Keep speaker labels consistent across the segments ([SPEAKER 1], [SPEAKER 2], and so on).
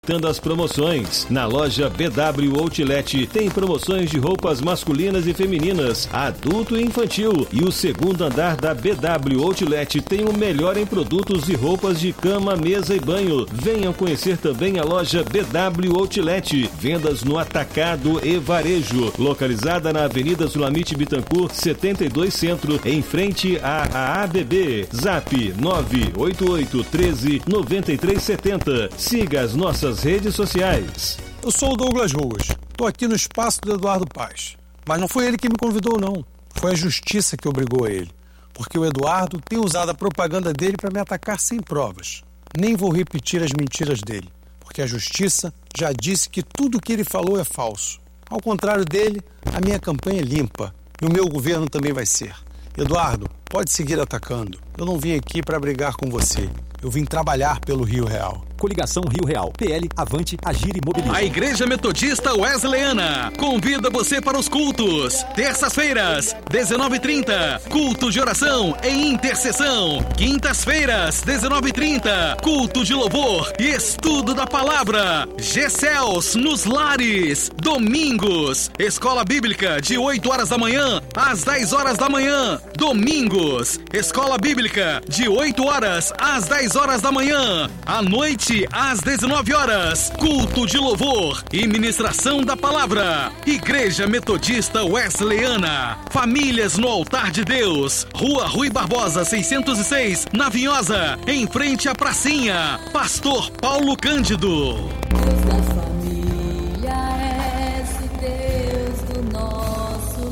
[SPEAKER 1] As promoções. Na loja BW Outlet tem promoções de roupas masculinas e femininas, adulto e infantil. E o segundo andar da BW Outlet tem o melhor em produtos e roupas de cama, mesa e banho. Venham conhecer também a loja BW Outlet. Vendas no atacado e varejo. Localizada na Avenida Zulamite Bittencourt, 72 Centro, em frente à ABB. Zap 988 13 93 70. Siga as nossas redes sociais.
[SPEAKER 2] Eu sou o Douglas Ruas. Estou aqui no espaço do Eduardo Paes. Mas não foi ele que me convidou, não. Foi a justiça que obrigou a ele. Porque o Eduardo tem usado a propaganda dele para me atacar sem provas. Nem vou repetir as mentiras dele, porque a justiça já disse que tudo o que ele falou é falso. Ao contrário dele, a minha campanha é limpa. E o meu governo também vai ser. Eduardo, pode seguir atacando. Eu não vim aqui para brigar com você. Eu vim trabalhar pelo Rio Real.
[SPEAKER 3] Coligação Rio Real. PL, Avante, Agir e Mobiliza.
[SPEAKER 4] A Igreja Metodista Wesleyana convida você para os cultos. Terças-feiras, 19h30, culto de oração e intercessão. Quintas-feiras, 19h30, culto de louvor e estudo da palavra. GCELS nos lares. Domingos, escola bíblica de 8 horas da manhã às 10 horas da manhã. Domingos, escola bíblica de 8 horas às 10 horas da manhã. À noite, às 19 horas, culto de louvor e ministração da palavra. Igreja Metodista Wesleyana. Famílias no altar de Deus. Rua Rui Barbosa, 606, na Vinhosa, em frente à pracinha. Pastor Paulo Cândido.
[SPEAKER 5] Deus da família é esse Deus do nosso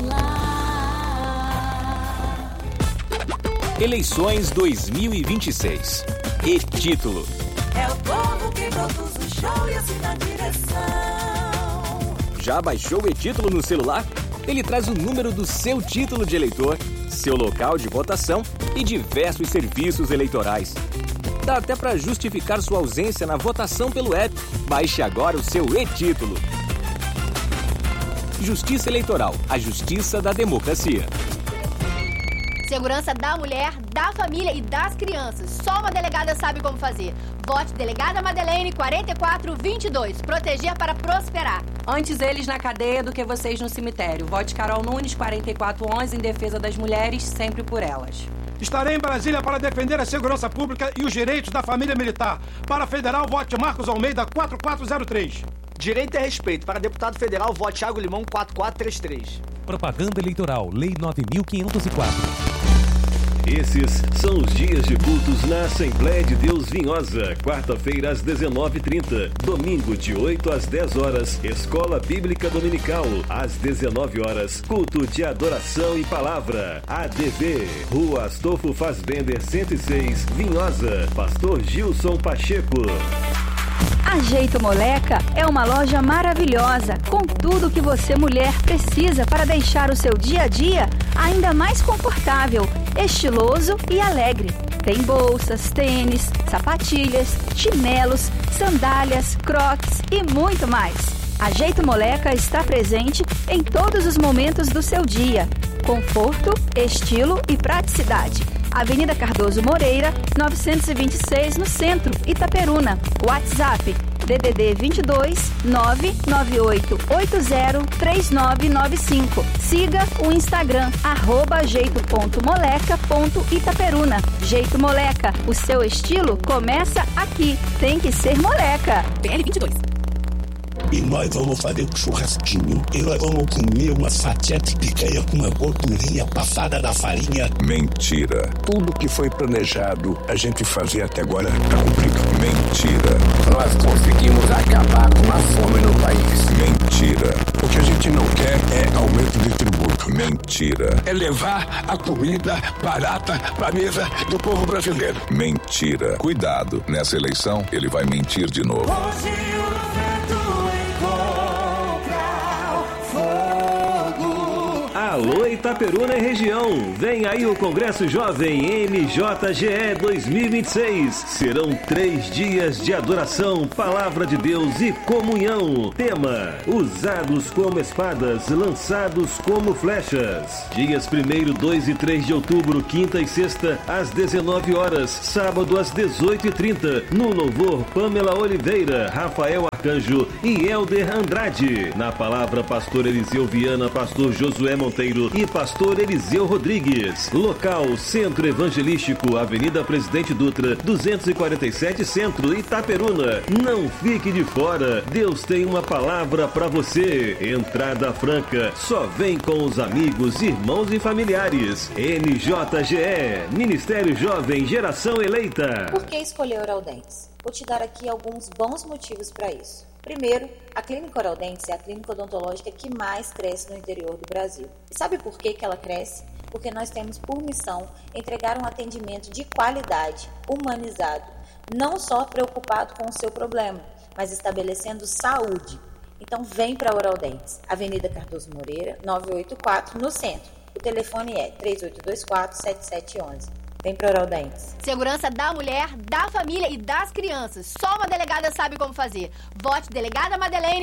[SPEAKER 5] lar.
[SPEAKER 3] Eleições 2026. E título:
[SPEAKER 5] É o povo que produz o show e assina a direção.
[SPEAKER 3] Já baixou o e-título no celular? Ele traz o número do seu título de eleitor, seu local de votação e diversos serviços eleitorais. Dá até para justificar sua ausência na votação pelo app. Baixe agora o seu e-título. Justiça Eleitoral, a justiça da democracia.
[SPEAKER 6] Segurança da mulher, da família e das crianças. Só uma delegada sabe como fazer. Vote Delegada Madeleine 4422. Proteger para prosperar.
[SPEAKER 7] Antes eles na cadeia do que vocês no cemitério. Vote Carol Nunes 4411 em defesa das mulheres, sempre por elas.
[SPEAKER 8] Estarei em Brasília para defender a segurança pública e os direitos da família militar. Para federal, vote Marcos Almeida 4403.
[SPEAKER 9] Direito e respeito. Para deputado federal, vote Thiago Limão 4433.
[SPEAKER 3] Propaganda Eleitoral, Lei 9.504.
[SPEAKER 1] Esses são os dias de cultos na Assembleia de Deus Vinhosa. Quarta-feira às 19h30. Domingo de 8 às 10 horas. Escola Bíblica Dominical. Às 19 horas. Culto de adoração e palavra. ADV. Rua Astolfo Fassbender 106. Vinhosa. Pastor Gilson Pacheco.
[SPEAKER 10] A Jeito Moleca é uma loja maravilhosa, com tudo que você, mulher, precisa para deixar o seu dia a dia ainda mais confortável, estiloso e alegre. Tem bolsas, tênis, sapatilhas, chinelos, sandálias, crocs e muito mais. A Jeito Moleca está presente em todos os momentos do seu dia. Conforto, estilo e praticidade. Avenida Cardoso Moreira, 926, no centro, Itaperuna. WhatsApp, DDD 22 998803995. Siga o Instagram, @jeito.moleca.itaperuna. Jeito Moleca, o seu estilo começa aqui. Tem que ser moleca. PL 22.
[SPEAKER 11] E nós vamos fazer um churrasquinho. E nós vamos comer uma fatia de picanha com uma gordurinha passada da farinha.
[SPEAKER 12] Mentira. Tudo que foi planejado a gente fazer até agora está cumprido. Mentira.
[SPEAKER 13] Nós conseguimos acabar com a fome no país.
[SPEAKER 12] Mentira. O que a gente não quer é aumento de tributo. Mentira.
[SPEAKER 11] É levar a comida barata para mesa do povo brasileiro.
[SPEAKER 12] Mentira. Cuidado, nessa eleição ele vai mentir de novo.
[SPEAKER 1] Alô Itaperuna. Itaperuna e região. Vem aí o Congresso Jovem MJGE 2026. Serão 3 dias de adoração, palavra de Deus e comunhão. Tema: usados como espadas, lançados como flechas. Dias 1º, 2 e 3 de outubro, quinta e sexta, às 19 horas. Sábado, às 18h30. No louvor, Pamela Oliveira, Rafael Arcanjo e Helder Andrade. Na palavra, pastor Eliseu Viana, pastor Josué Monteiro e pastor Eliseu Rodrigues. Local: Centro Evangelístico, Avenida Presidente Dutra, 247 Centro, Itaperuna. Não fique de fora. Deus tem uma palavra para você. Entrada franca. Só vem com os amigos, irmãos e familiares. MJGE, Ministério Jovem Geração Eleita.
[SPEAKER 14] Por que escolher Oral Dentes? Vou te dar aqui alguns bons motivos para isso. Primeiro, a Clínica Oral Dentes é a clínica odontológica que mais cresce no interior do Brasil. E sabe por que ela cresce? Porque nós temos por missão entregar um atendimento de qualidade, humanizado, não só preocupado com o seu problema, mas estabelecendo saúde. Então vem para Oral Dentes, Avenida Cardoso Moreira, 984, no centro. O telefone é 3824-7711. Vem para Oral Dentes.
[SPEAKER 6] Segurança da mulher, da família e das crianças. Só uma delegada sabe como fazer. Vote Delegada Madeleine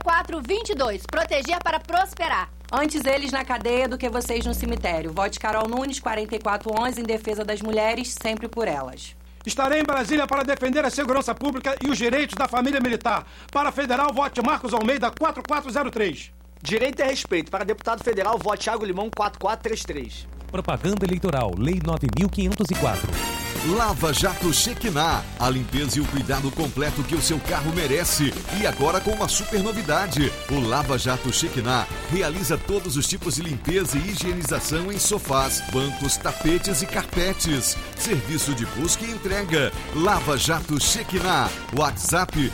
[SPEAKER 6] 4422. Proteger para prosperar.
[SPEAKER 7] Antes eles na cadeia do que vocês no cemitério. Vote Carol Nunes 4411 em defesa das mulheres, sempre por elas.
[SPEAKER 8] Estarei em Brasília para defender a segurança pública e os direitos da família militar. Para federal, vote Marcos Almeida 4403.
[SPEAKER 9] Direito e respeito. Para deputado federal, vote Thiago Limão 4433.
[SPEAKER 15] Propaganda eleitoral, Lei 9.504.
[SPEAKER 16] Lava Jato Shekinah, a limpeza e o cuidado completo que o seu carro merece. E agora com uma super novidade, o Lava Jato Shekinah realiza todos os tipos de limpeza e higienização em sofás, bancos, tapetes e carpetes. Serviço de busca e entrega. Lava Jato Shekinah, WhatsApp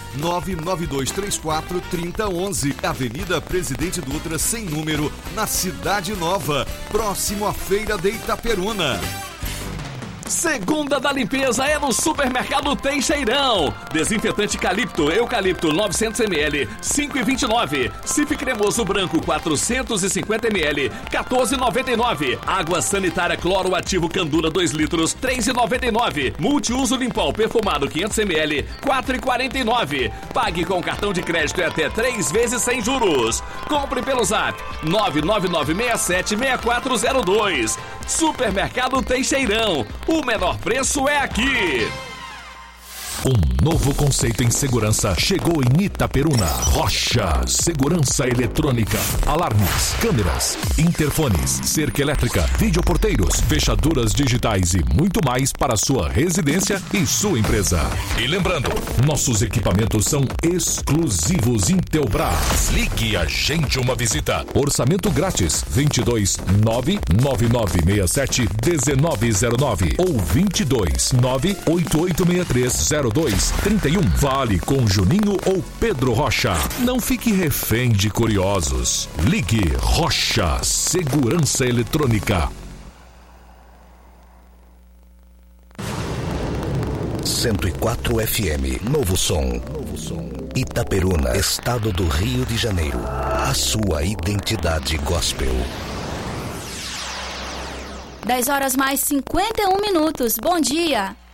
[SPEAKER 16] 992343011, Avenida Presidente Dutra, sem número, na Cidade Nova, próximo à Feira de Itaperuna.
[SPEAKER 17] Segunda da limpeza é no Supermercado Teixeirão. Desinfetante Calipto, Eucalipto 900ml, 5,29. Cif cremoso branco 450ml, 14,99. Água sanitária cloro ativo Candura 2 litros, 3,99. Multiuso Limpol perfumado 500ml, 4,49. Pague com cartão de crédito e até 3 vezes sem juros. Compre pelo Zap 999676402. Supermercado Teixeirão. O menor preço é aqui.
[SPEAKER 18] Um novo conceito em segurança chegou em Itaperuna. Rocha Segurança Eletrônica. Alarmes, câmeras, interfones, cerca elétrica, videoporteiros, fechaduras digitais e muito mais para sua residência e sua empresa. E lembrando, nossos equipamentos são exclusivos Intelbras. Ligue a gente uma visita. Orçamento grátis 22 99967 1909 ou 22 98863 0231. Fale com Juninho ou Pedro Rocha. Não fique refém de curiosos. Ligue Rocha Segurança Eletrônica.
[SPEAKER 19] 104 FM, Novo Som. Itaperuna, Estado do Rio de Janeiro. A sua identidade gospel.
[SPEAKER 10] 10 horas mais 51 minutos. Bom dia.